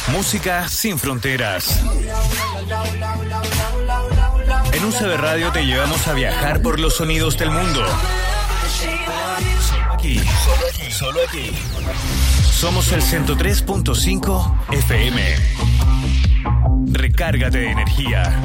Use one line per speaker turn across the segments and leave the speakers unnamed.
Música sin fronteras. En UCB Radio te llevamos a viajar por los sonidos del mundo. Solo aquí. Somos el 103.5 FM. Recárgate de energía.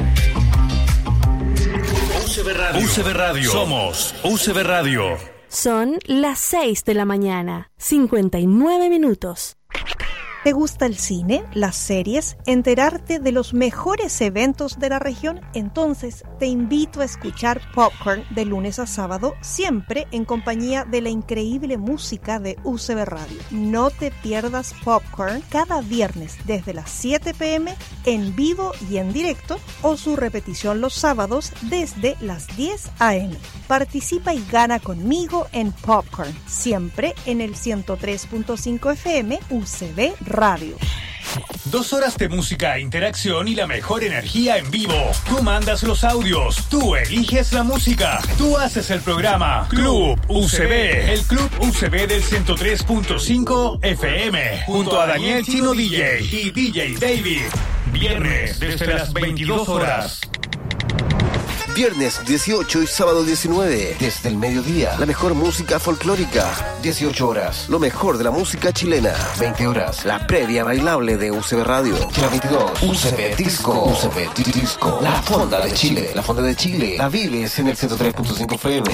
UCB Radio. Somos UCB Radio.
Son las 6 de la mañana, 59 minutos.
¿Te gusta el cine, las series, enterarte de los mejores eventos de la región? Entonces te invito a escuchar Popcorn de lunes a sábado, siempre en compañía de la increíble música de UCB Radio. No te pierdas Popcorn cada viernes desde las 7 p.m. en vivo y en directo, o su repetición los sábados desde las 10 a.m. Participa y gana conmigo en Popcorn, siempre en el 103.5 FM UCB Radio.
2 horas de música, interacción y la mejor energía en vivo. Tú mandas los audios, tú eliges la música, tú haces el programa. Club UCB, el Club UCB del 103.5 FM, junto a Daniel Chino DJ y DJ David. Viernes desde las 22 horas.
Viernes 18 y sábado 19, desde el mediodía, la mejor música folclórica. 18 horas, lo mejor de la música chilena. 20 horas, la previa bailable de UCB Radio. Y la 22, UCB Disco. UCB Disco, la fonda de Chile. La fonda de Chile, la vives en el 103.5 FM.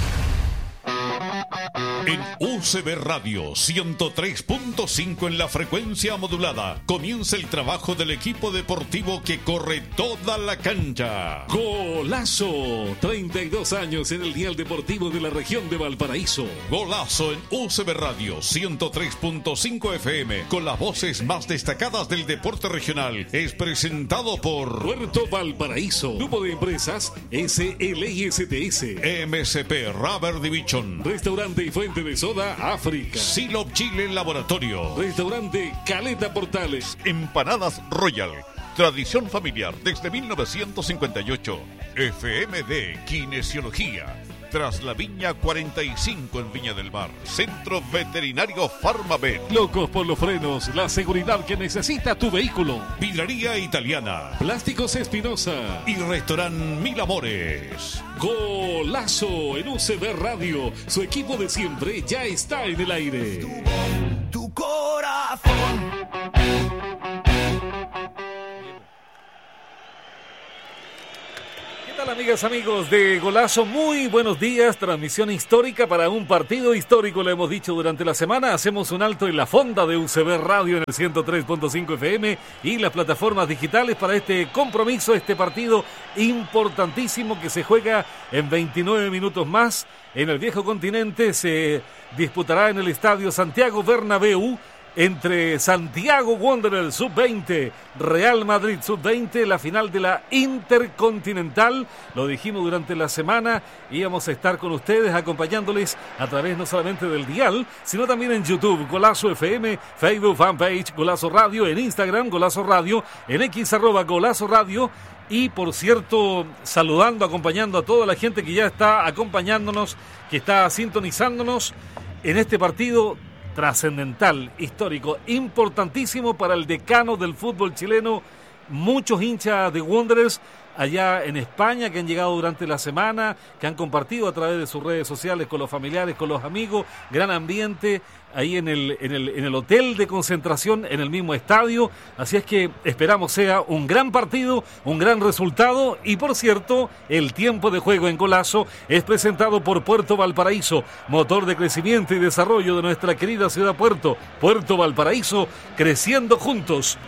En UCB Radio 103.5 en la frecuencia modulada comienza el trabajo del equipo deportivo que corre toda la cancha.
Golazo, 32 años en el dial deportivo de la región de Valparaíso.
Golazo en UCB Radio 103.5 FM con las voces más destacadas del deporte regional. Es presentado por
Puerto Valparaíso, Grupo de Empresas SLISTS,
MSP Rubber Division,
Restaurante y Fuente de Soda África,
Silop Chile Laboratorio,
Restaurante Caleta Portales,
Empanadas Royal, tradición familiar desde 1958, FMD Kinesiología, tras la Viña 45 en Viña del Mar, Centro Veterinario Farmavet,
Locos por los Frenos, la seguridad que necesita tu vehículo,
Vidrería Italiana,
Plásticos Espinosa
y Restaurant Mil Amores.
Golazo en UCB Radio, su equipo de siempre ya está en el aire.
Tu corazón.
¿Qué tal, amigas, amigos de Golazo? Muy buenos días. Transmisión histórica para un partido histórico, lo hemos dicho durante la semana. Hacemos un alto en la fonda de UCB Radio en el 103.5 FM y las plataformas digitales para este compromiso, este partido importantísimo que se juega en 29 minutos más en el viejo continente. Se disputará en el estadio Santiago Bernabéu entre Santiago Wanderers Sub-20, Real Madrid Sub-20, la final de la Intercontinental. Lo dijimos durante la semana, íbamos a estar con ustedes acompañándoles a través no solamente del dial, sino también en YouTube, Golazo FM, Facebook fanpage Golazo Radio, en Instagram Golazo Radio, en X @Golazo Radio. Y por cierto, saludando, acompañando a toda la gente que ya está acompañándonos, que está sintonizándonos en este partido trascendental, histórico, importantísimo para el decano del fútbol chileno. Muchos hinchas de Wanderers allá en España que han llegado durante la semana, que han compartido a través de sus redes sociales con los familiares, con los amigos. Gran ambiente ahí en el hotel de concentración, en el mismo estadio. Así es que esperamos sea un gran partido, un gran resultado. Y por cierto, el tiempo de juego en Golazo es presentado por Puerto Valparaíso, motor de crecimiento y desarrollo de nuestra querida ciudad Puerto Valparaíso, creciendo juntos.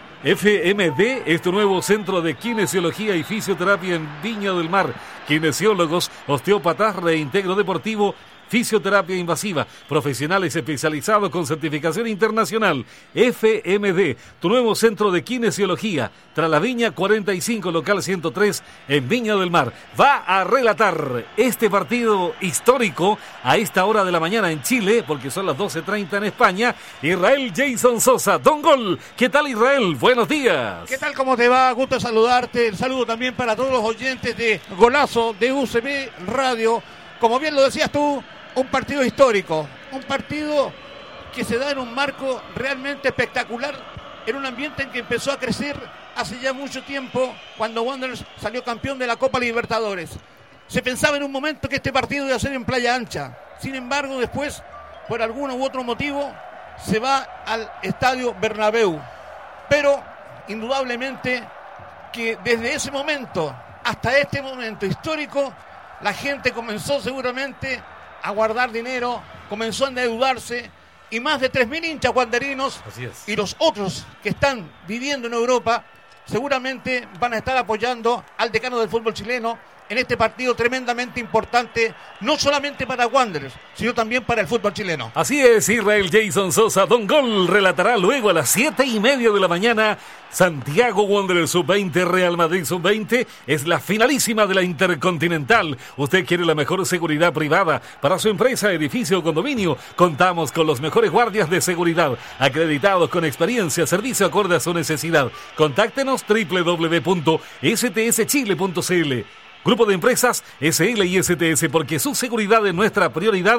FMD es tu nuevo centro de kinesiología y fisioterapia en Viña del Mar. Kinesiólogos, osteópatas, reintegro deportivo, fisioterapia invasiva, profesionales especializados con certificación internacional. FMD, tu nuevo centro de kinesiología, tras la Viña 45, local 103 en Viña del Mar. Va a relatar este partido histórico a esta hora de la mañana en Chile, porque son las 12:30 en España. Israel Jason Sosa, Don Gol. ¿Qué tal, Israel? Buenos días.
¿Qué tal? ¿Cómo te va? Gusto saludarte. El saludo también para todos los oyentes de Golazo de UCB Radio. Como bien lo decías tú, un partido histórico, un partido que se da en un marco realmente espectacular en un ambiente en que empezó a crecer hace ya mucho tiempo, cuando Wanderers salió campeón de la Copa Libertadores. Se pensaba en un momento que este partido iba a ser en Playa Ancha. Sin embargo, después, por alguno u otro motivo, se va al Estadio Bernabéu. Pero, indudablemente, que desde ese momento hasta este momento histórico, la gente comenzó seguramente a guardar dinero, comenzó a endeudarse, y más de 3.000 hinchas wanderinos y los otros que están viviendo en Europa seguramente van a estar apoyando al decano del fútbol chileno en este partido tremendamente importante, no solamente para Wanderers, sino también para el fútbol chileno.
Así es, Israel Jason Sosa, Don Gol, relatará luego a las 7:30 de la mañana. Santiago Wanderers Sub-20, Real Madrid Sub-20, es la finalísima de la Intercontinental. Usted quiere la mejor seguridad privada para su empresa, edificio o condominio. Contamos con los mejores guardias de seguridad, acreditados con experiencia, servicio acorde a su necesidad. Contáctenos www.stschile.cl. Grupo de Empresas SL y STS, porque su seguridad es nuestra prioridad.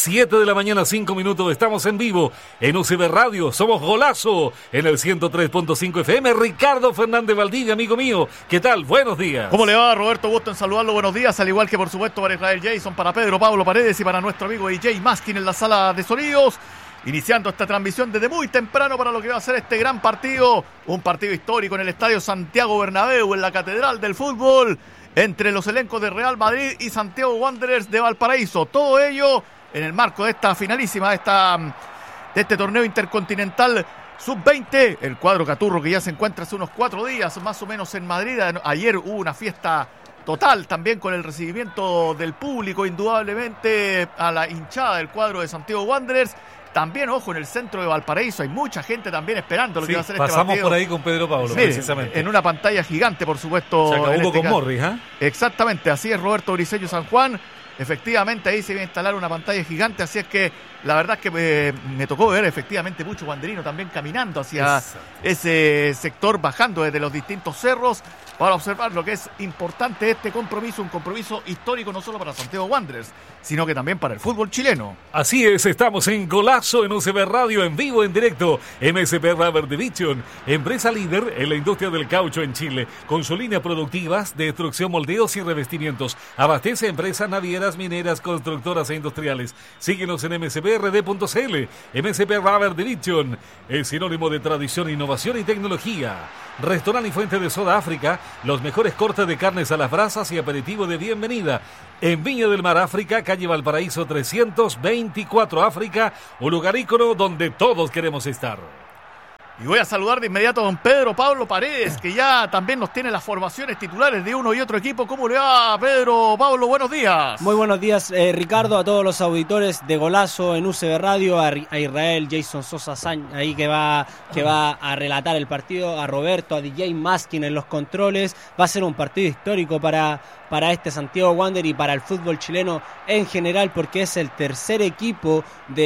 7:05 estamos en vivo en UCB Radio. Somos Golazo en el 103.5 FM. Ricardo Fernández Valdivia, amigo mío, ¿qué tal? Buenos días.
¿Cómo le va, Roberto? Gusto en saludarlo. Buenos días, al igual que por supuesto para Israel Jason, para Pedro Pablo Paredes y para nuestro amigo DJ Maskin en la sala de sonidos. Iniciando esta transmisión desde muy temprano para lo que va a ser este gran partido. Un partido histórico en el Estadio Santiago Bernabéu, en la Catedral del Fútbol, entre los elencos de Real Madrid y Santiago Wanderers de Valparaíso. Todo ello en el marco de esta finalísima, de este torneo intercontinental Sub-20. El cuadro caturro que ya se encuentra hace unos 4 días más o menos en Madrid. Ayer hubo una fiesta total también con el recibimiento del público, indudablemente, a la hinchada del cuadro de Santiago Wanderers. También, ojo, en el centro de Valparaíso hay mucha gente también esperando lo que va a ser este partido.
Pasamos por ahí con Pedro Pablo, precisamente.
En una pantalla gigante, por supuesto.
Se acabó
este
con Morris, ¿eh?
Exactamente, así es, Roberto Briceño San Juan. Efectivamente, ahí se va a instalar una pantalla gigante, así es que la verdad es que me tocó ver efectivamente mucho wanderino también caminando hacia ese sector, bajando desde los distintos cerros para observar lo que es importante este compromiso, un compromiso histórico no solo para Santiago Wanderers, sino que también para el fútbol chileno.
Así es, estamos en Golazo en UCB Radio, en vivo, en directo, MSP Rubber Division, empresa líder en la industria del caucho en Chile, con su línea productivas de extrusión, moldeos y revestimientos. Abastece a empresas navieras, mineras, constructoras e industriales. Síguenos en msprd.cl. MSP Rubber Division es sinónimo de tradición, innovación y tecnología. Restaurante y fuente de soda África, los mejores cortes de carnes a las brasas y aperitivo de bienvenida. En Viña del Mar, África, calle Valparaíso 324, África, un lugar ícono donde todos queremos estar.
Y voy a saludar de inmediato a don Pedro Pablo Paredes, que ya también nos tiene las formaciones titulares de uno y otro equipo. ¿Cómo le va, Pedro Pablo? Buenos días.
Muy buenos días, Ricardo, a todos los auditores de Golazo en UCB Radio, a Israel Jason Sosa ahí que va a relatar el partido, a Roberto, a DJ Maskin en los controles. Va a ser un partido histórico para este Santiago Wanderers y para el fútbol chileno en general, porque es el tercer equipo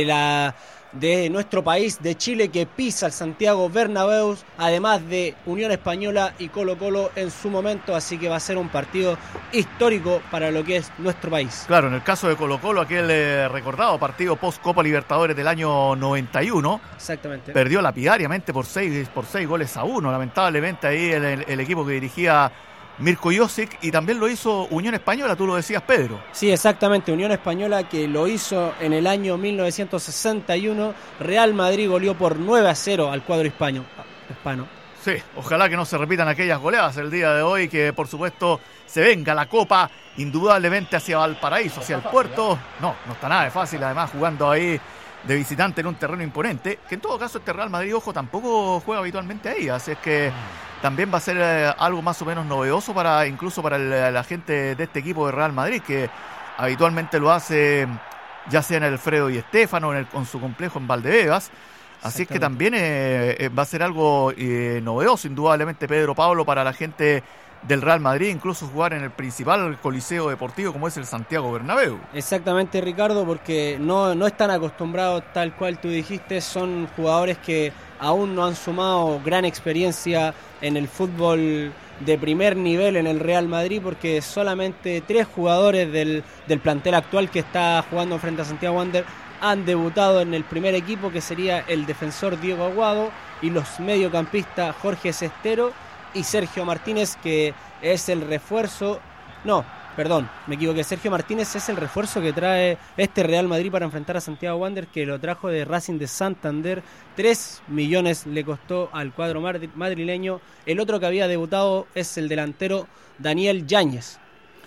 de nuestro país, de Chile, que pisa el Santiago Bernabéu, además de Unión Española y Colo-Colo en su momento, así que va a ser un partido histórico para lo que es nuestro país.
Claro, en el caso de Colo-Colo, aquel recordado partido post-Copa Libertadores del año 91,
exactamente,
perdió lapidariamente por 6 goles a 1, lamentablemente ahí el equipo que dirigía Mirko Josic, y también lo hizo Unión Española, tú lo decías, Pedro.
Sí, exactamente, Unión Española, que lo hizo en el año 1961. Real Madrid goleó por 9-0 al cuadro hispano.
Sí, ojalá que no se repitan aquellas goleadas el día de hoy, que por supuesto se venga la Copa indudablemente hacia Valparaíso, hacia el puerto. No está nada de fácil, además jugando ahí de visitante en un terreno imponente, que en todo caso este Real Madrid, ojo, tampoco juega habitualmente ahí, así es que también va a ser algo más o menos novedoso incluso para la gente de este equipo de Real Madrid, que habitualmente lo hace ya sea en el Alfredo y Estéfano, con su complejo en Valdebebas. Así es que también va a ser algo novedoso, indudablemente, Pedro Pablo, para la gente del Real Madrid, incluso jugar en el principal coliseo deportivo como es el Santiago Bernabéu.
Exactamente, Ricardo, porque no están acostumbrados, tal cual tú dijiste, son jugadores que aún no han sumado gran experiencia en el fútbol de primer nivel en el Real Madrid, porque solamente 3 jugadores del plantel actual que está jugando frente a Santiago Wanderers han debutado en el primer equipo, que sería el defensor Diego Aguado, y los mediocampistas Jorge Cestero y Sergio Martínez, que es el refuerzo... No, perdón, me equivoqué. Sergio Martínez es el refuerzo que trae este Real Madrid para enfrentar a Santiago Wanderers, que lo trajo de Racing de Santander. 3 millones le costó al cuadro madrileño. El otro que había debutado es el delantero Daniel Yáñez.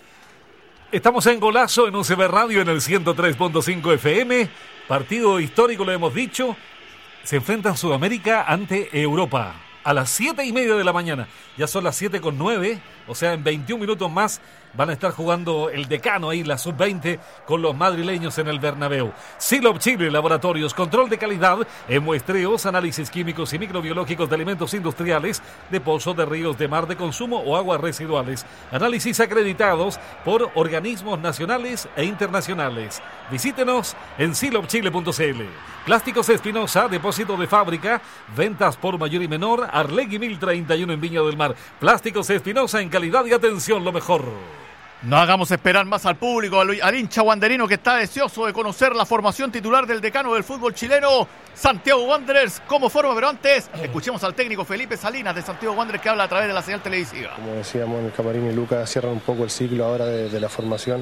Estamos en Golazo en UCB Radio en el 103.5 FM. Partido histórico, lo hemos dicho. Se enfrentan Sudamérica ante Europa a las 7:30 de la mañana. Ya son las 7:09, o sea, en 21 minutos más van a estar jugando el decano ahí, la sub-20, con los madrileños en el Bernabéu. Silop Chile, laboratorios, control de calidad en muestreos, análisis químicos y microbiológicos de alimentos industriales, de pozos, de ríos, de mar, de consumo o aguas residuales. Análisis acreditados por organismos nacionales e internacionales. Visítenos en silopchile.cl. Plásticos Espinosa, depósito de fábrica, ventas por mayor y menor, Arlegui 1031 en Viña del Mar. Plásticos Espinosa, en calidad y atención lo mejor.
No hagamos esperar más al público, al hincha wanderino que está deseoso de conocer la formación titular del decano del fútbol chileno, Santiago Wanderers, cómo forma. Pero antes, escuchemos al técnico Felipe Salinas de Santiago Wanderers, que habla a través de la señal televisiva.
Como decíamos, en el camarín y Lucas cierran un poco el ciclo ahora de la formación,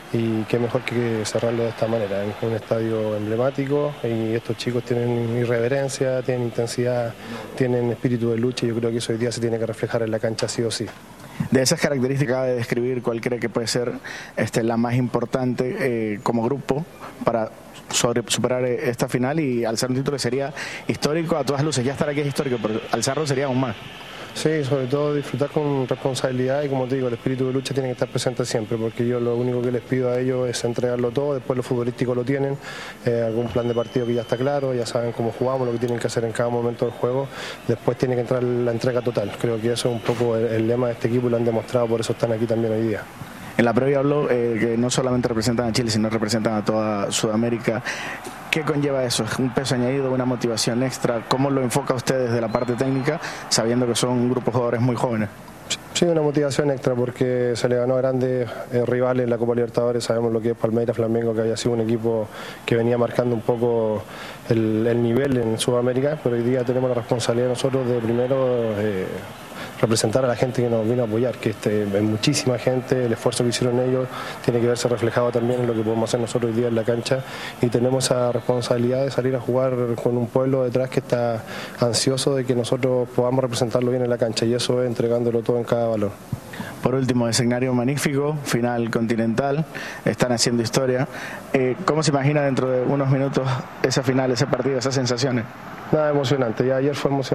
y qué mejor que cerrarlo de esta manera, en un estadio emblemático, y estos chicos tienen irreverencia, tienen intensidad, tienen espíritu de lucha, y yo creo que eso hoy día se tiene que reflejar en la cancha sí o sí.
De esas características de describir, ¿cuál cree que puede ser la más importante como grupo para superar esta final y alzar un título que sería histórico? A todas luces, ya estar aquí es histórico, pero alzarlo sería aún más.
Sí, sobre todo disfrutar con responsabilidad, y como te digo, el espíritu de lucha tiene que estar presente siempre, porque yo lo único que les pido a ellos es entregarlo todo. Después los futbolísticos lo tienen, algún plan de partido que ya está claro, ya saben cómo jugamos, lo que tienen que hacer en cada momento del juego. Después tiene que entrar la entrega total. Creo que eso es un poco el lema de este equipo y lo han demostrado, por eso están aquí también hoy día.
En la previa habló que no solamente representan a Chile, sino representan a toda Sudamérica. ¿Qué conlleva eso? ¿Es un peso añadido, una motivación extra? ¿Cómo lo enfoca usted desde la parte técnica, sabiendo que son un grupo de jugadores muy jóvenes?
Sí, una motivación extra, porque se le ganó a grandes rivales en la Copa Libertadores. Sabemos lo que es Palmeiras, Flamengo, que había sido un equipo que venía marcando un poco el nivel en Sudamérica, pero hoy día tenemos la responsabilidad nosotros de primero representar a la gente que nos vino a apoyar, que es muchísima gente. El esfuerzo que hicieron ellos tiene que verse reflejado también en lo que podemos hacer nosotros hoy día en la cancha, y tenemos esa responsabilidad de salir a jugar con un pueblo detrás que está ansioso de que nosotros podamos representarlo bien en la cancha, y eso es entregándolo todo en cada balón.
Por último, escenario magnífico, final continental, están haciendo historia. ¿Cómo se imagina dentro de unos minutos esa final, ese partido, esas sensaciones?
Nada, emocionante. Ya ayer fue emocionante.